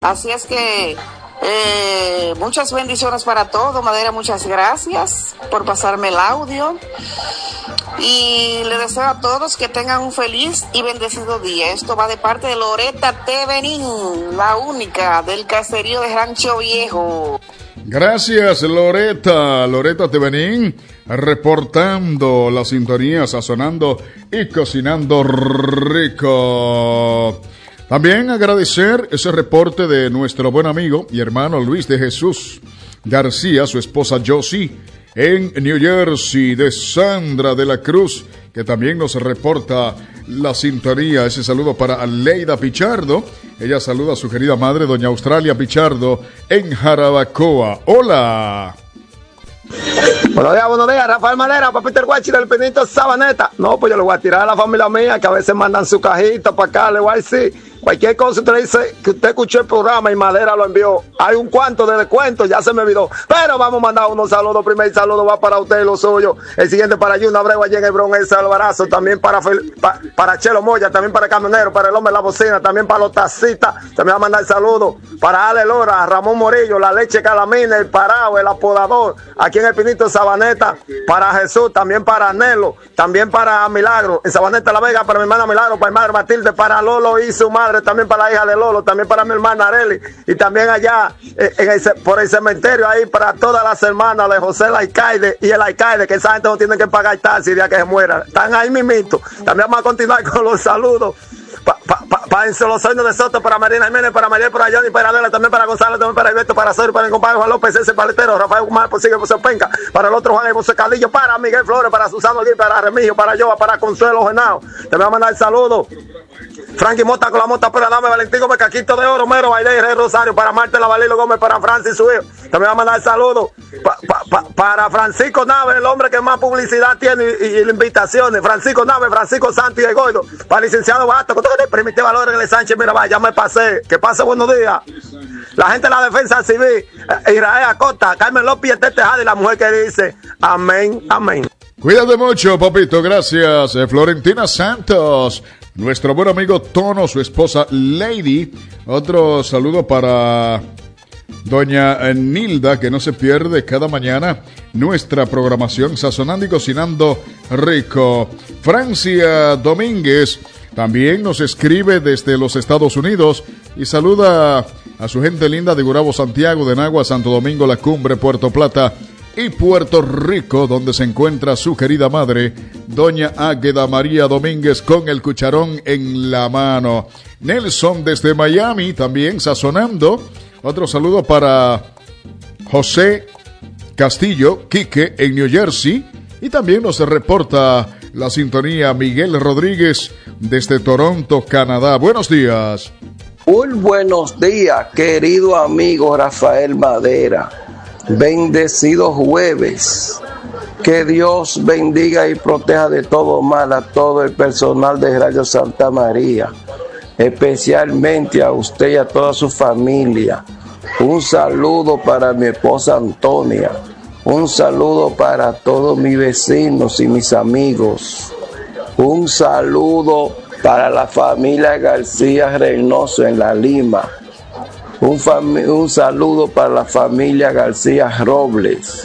Así es que muchas bendiciones para todos. Madera, muchas gracias por pasarme el audio. Y le deseo a todos que tengan un feliz y bendecido día. Esto va de parte de Loreta T. Benín, la única del caserío de Rancho Viejo. Gracias, Loreta T. Benín, reportando la sintonía, sazonando y cocinando rico. También agradecer ese reporte de nuestro buen amigo y hermano Luis de Jesús García, su esposa Josie, en New Jersey, de Sandra de la Cruz, que también nos reporta la sintonía. Ese saludo para Aleida Pichardo. Ella saluda a su querida madre, doña Australia Pichardo, en Jarabacoa. ¡Hola! Buenos días, Rafael Madera, para Peter Guachi del Pinito Sabaneta. No, pues yo le voy a tirar a la familia mía, que a veces mandan su cajita para acá, le voy a decir, cualquier cosa usted le dice que usted escuchó el programa y Madera lo envió. Hay un cuanto de descuento, ya se me olvidó. Pero vamos a mandar unos saludos. Primer saludo va para usted y los suyos. El siguiente para Yuna Abreu allá en el Bronx, el Alvarazo. También para Chelo Moya, también para Camionero, para el hombre de la bocina, también para los tacitas. También va a mandar saludos para Ale Lora, Ramón Morillo, la leche Calamina, el Parado, el Apodador, aquí en el Pinito Sabaneta, para Jesús, también para Nelo, también para Milagro, en Sabaneta La Vega, para mi hermana Milagro, para mi madre Matilde, para Lolo y su madre, también para la hija de Lolo, también para mi hermana Areli, y también allá por el cementerio ahí para todas las hermanas de José el Alcaide y el Alcaide, que esa gente no tiene que pagar taxi ya que se muera, están ahí mismito. También vamos a continuar con los saludos. Para los sueños de Soto, para Marina Jiménez, para María, para Johnny, para Adela, también para Gonzalo, también para Alberto, para Sorio, para el compadre Juan López, ese paletero, Rafael Guzmán, por sigue José Penca, para el otro Juan y José Calillo, para Miguel Flores, para Susano Gil, para Remigio, para Joa, para Consuelo Genao. Te voy a mandar saludos. Frankie Mota con la Mota, para Dame Valentín Gómez, Caquito de Oro, Mero, Baile y Rey Rosario, para Marta Lavalilo Gómez, para Francis su hijo. También va a mandar saludos para Francisco Nave, el hombre que más publicidad tiene y invitaciones. Francisco Nave, Francisco Santi y Goido, para el licenciado Bato, con todo el permite valor en el Sánchez Mirabal, ya me pasé. Que pase buenos días. La gente de la Defensa Civil, Israel Acosta, Carmen López y Esther Tejada, y la mujer que dice amén, amén. Cuídate mucho, papito, gracias. Florentina Santos, nuestro buen amigo Tono, su esposa Lady. Otro saludo para doña Nilda, que no se pierde cada mañana nuestra programación Sazonando y Cocinando Rico. Francia Domínguez también nos escribe desde los Estados Unidos y saluda a su gente linda de Gurabo, Santiago, de Nagua, Santo Domingo, La Cumbre, Puerto Plata y Puerto Rico, donde se encuentra su querida madre, doña Águeda María Domínguez, con el cucharón en la mano. Nelson desde Miami, también sazonando. Otro saludo para José Castillo, Quique, en New Jersey. Y también nos reporta la sintonía Miguel Rodríguez desde Toronto, Canadá. Buenos días. Muy buenos días, querido amigo Rafael Madera. Bendecido jueves. Que Dios bendiga y proteja de todo mal a todo el personal de Radio Santa María, especialmente a usted y a toda su familia. Un saludo para mi esposa Antonia. Un saludo para todos mis vecinos y mis amigos. Un saludo para la familia García Reynoso en La Lima. Un saludo para la familia García Robles.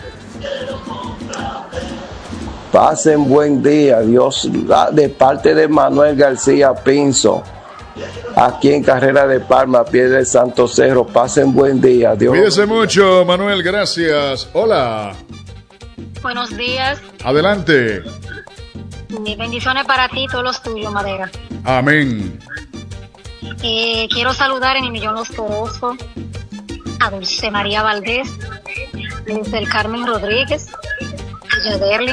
Pasen buen día, Dios, de parte de Manuel García Pinzo, aquí en Carrera de Palma, pie del Santo Cerro. Pasen buen día, Dios. Cuídese mucho, Manuel, gracias. Hola. Buenos días. Adelante. Mis bendiciones para ti y todos los tuyos, Madera. Amén. Quiero saludar en el Millón Los Corosos a Dulce María Valdés, Luis del Carmen Rodríguez, a Yaderlin.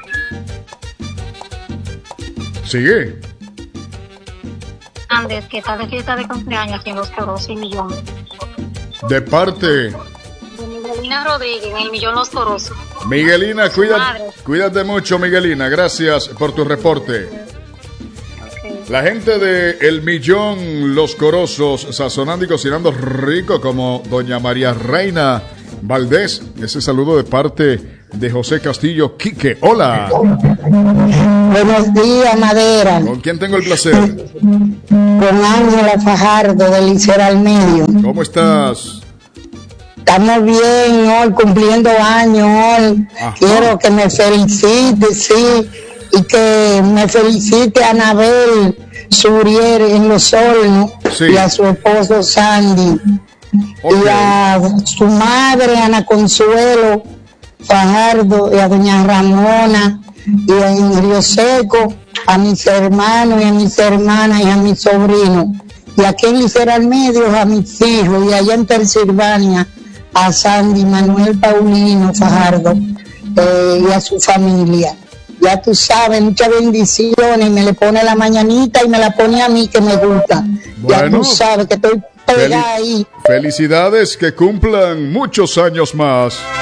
Sigue. Andes, que está de fiesta de cumpleaños aquí en Los Corosos y Millón. De parte De Miguelina Rodríguez, en el Millón Los Corosos. Miguelina, cuídate mucho, Miguelina. Gracias por tu reporte. La gente de El Millón Los Corosos, sazonando y cocinando rico, como doña María Reina Valdés. Ese saludo de parte de José Castillo, Quique. Hola. Buenos días, Madera. ¿Con quién tengo el placer? Con Ángela Fajardo, de Liceo al Medio. ¿Cómo estás? Estamos bien hoy, cumpliendo años hoy. Ajá. Quiero que me felicite, sí, y que me felicite a Anabel Surier en Los Hornos, sí, y a su esposo Sandy, okay, y a su madre Ana Consuelo Fajardo, y a doña Ramona, y en Río Seco, a mis hermanos y a mis hermanas y a mis sobrinos, y aquí en Liceo al Medio a mis hijos, y allá en Pensilvania a Sandy Manuel Paulino Fajardo, y a su familia. Ya tú sabes, muchas bendiciones, me le pone la mañanita y me la pone a mí que me gusta. Bueno, ya tú sabes que estoy pegada ahí. Felicidades, que cumplan muchos años más.